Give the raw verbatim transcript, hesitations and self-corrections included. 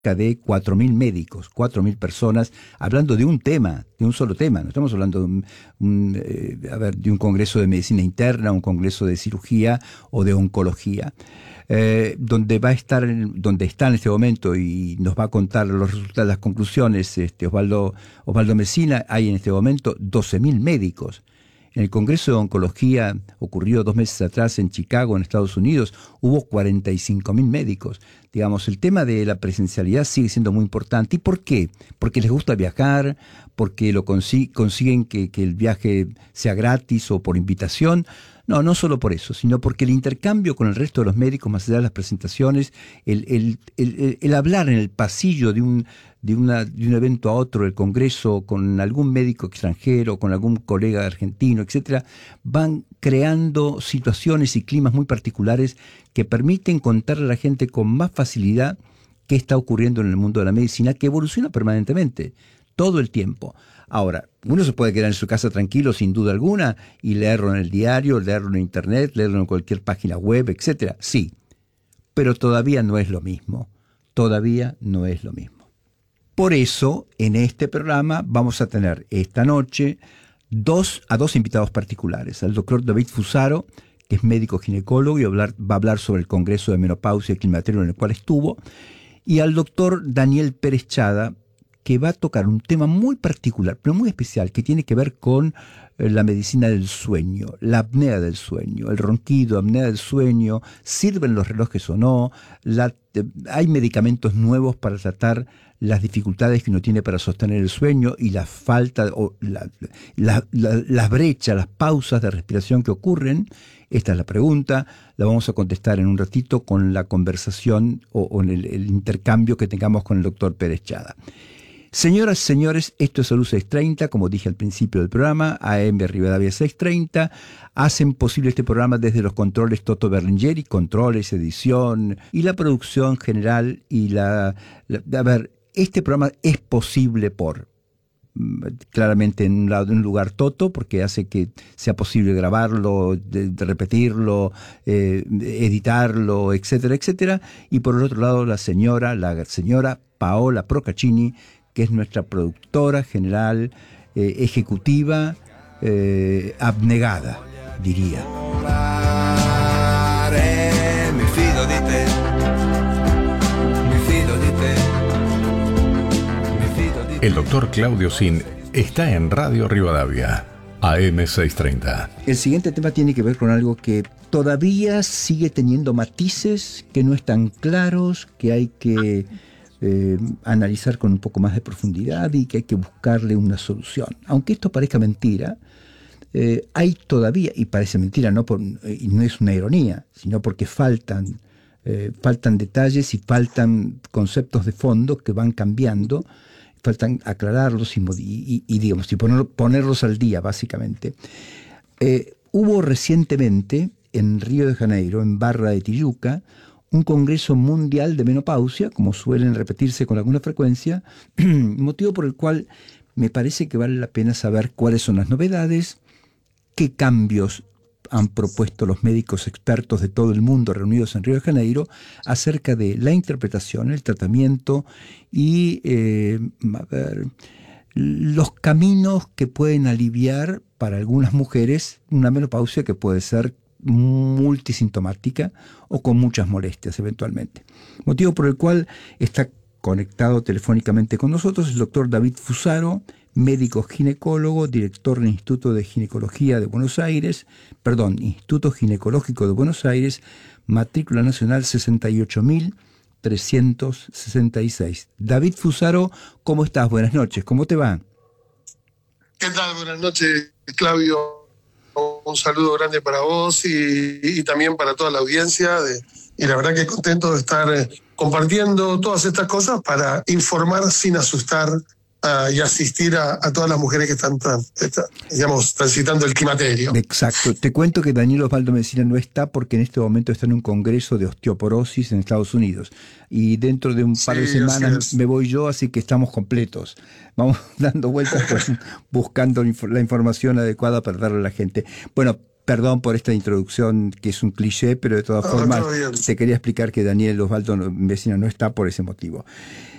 de cuatro mil médicos, cuatro mil personas, hablando de un tema, de un solo tema. No estamos hablando de un, un, eh, a ver, de un congreso de medicina interna, un congreso de cirugía o de oncología. Eh, donde va a estar, donde está en este momento y nos va a contar los resultados, las conclusiones, este, Osvaldo, Osvaldo Mesina. Hay en este momento doce mil médicos. En el Congreso de Oncología, ocurrió dos meses atrás en Chicago, en Estados Unidos, hubo cuarenta y cinco mil médicos. Digamos, el tema de la presencialidad sigue siendo muy importante. ¿Y por qué? Porque les gusta viajar, porque lo consi- consiguen que, que el viaje sea gratis o por invitación. No, no solo por eso, sino porque el intercambio con el resto de los médicos, más allá de las presentaciones, el, el, el, el hablar en el pasillo de un, de, una, de un evento a otro, el congreso, con algún médico extranjero, con algún colega argentino, etcétera, van creando situaciones y climas muy particulares que permiten contarle a la gente con más facilidad qué está ocurriendo en el mundo de la medicina, que evoluciona permanentemente, todo el tiempo. Ahora, uno se puede quedar en su casa tranquilo, sin duda alguna, y leerlo en el diario, leerlo en internet, leerlo en cualquier página web, etcétera. Sí, pero todavía no es lo mismo. Todavía no es lo mismo. Por eso, en este programa vamos a tener esta noche dos, a dos invitados particulares. Al doctor David Fusaro, que es médico ginecólogo y hablar, va a hablar sobre el Congreso de Menopausia y Climaterio en el cual estuvo, y al doctor Daniel Pérez Chada, que va a tocar un tema muy particular, pero muy especial, que tiene que ver con eh, la medicina del sueño, la apnea del sueño, el ronquido, apnea del sueño, sirven los relojes o no, la, eh, hay medicamentos nuevos para tratar las dificultades que uno tiene para sostener el sueño y la falta, o la, la, la, las brechas, las pausas de respiración que ocurren. Esta es la pregunta, la vamos a contestar en un ratito con la conversación o, o en el, el intercambio que tengamos con el doctor Pérez Chada. Señoras y señores, esto es Salud seiscientos treinta, como dije al principio del programa, A M Rivadavia seiscientos treinta, hacen posible este programa desde los controles Toto Berlingeri, controles, edición y la producción general y la, la... A ver, este programa es posible por, claramente en un, lado, en un lugar Toto, porque hace que sea posible grabarlo, de, de repetirlo, eh, editarlo, etcétera, etcétera, y por el otro lado la señora, la señora Paola Procaccini, que es nuestra productora general, eh, ejecutiva, eh, abnegada, diría. Mi fido di te, mi fido di te, mi fido di te. El doctor Claudio Sin está en Radio Rivadavia, A M seiscientos treinta. El siguiente tema tiene que ver con algo que todavía sigue teniendo matices, que no están claros, que hay que Eh, analizar con un poco más de profundidad y que hay que buscarle una solución. Aunque esto parezca mentira, eh, hay todavía, y parece mentira, no, por, eh, y no es una ironía, sino porque faltan, eh, faltan detalles y faltan conceptos de fondo que van cambiando, faltan aclararlos y, y, y digamos, y poner, ponerlos al día, básicamente. Eh, hubo recientemente en Río de Janeiro, en Barra de Tijuca, un congreso mundial de menopausia, como suelen repetirse con alguna frecuencia, motivo por el cual me parece que vale la pena saber cuáles son las novedades, qué cambios han propuesto los médicos expertos de todo el mundo reunidos en Río de Janeiro acerca de la interpretación, el tratamiento y eh, a ver, los caminos que pueden aliviar para algunas mujeres una menopausia que puede ser multisintomática o con muchas molestias eventualmente. Motivo por el cual está conectado telefónicamente con nosotros el doctor David Fusaro, médico ginecólogo, director del Instituto de Ginecología de Buenos Aires, perdón, Instituto Ginecológico de Buenos Aires, matrícula nacional sesenta y ocho mil trescientos sesenta y seis. David Fusaro, ¿cómo estás? Buenas noches, ¿cómo te va? ¿Qué tal? Buenas noches, Claudio. Un saludo grande para vos y, y también para toda la audiencia. De, y la verdad que contento de estar eh, compartiendo todas estas cosas para informar sin asustar uh, y asistir a, a todas las mujeres que están, están, digamos, transitando el climaterio. Exacto. Te cuento que Daniel Osvaldo Mesina no está porque en este momento está en un congreso de osteoporosis en Estados Unidos. Y dentro de un par de sí, semanas me voy yo, así que estamos completos. Vamos dando vueltas pues, buscando la información adecuada para darle a la gente. Bueno, Perdón por esta introducción que es un cliché, pero de todas Ah, formas todo bien. te quería explicar que Daniel Osvaldo Mesina no está por ese motivo.